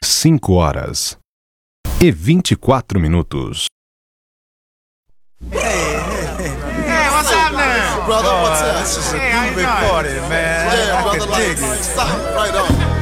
5h24. Hey, what's happening? Brother, what's up? This is a groovy party, man. Yeah, I brother, can like, dig it. stop, right on.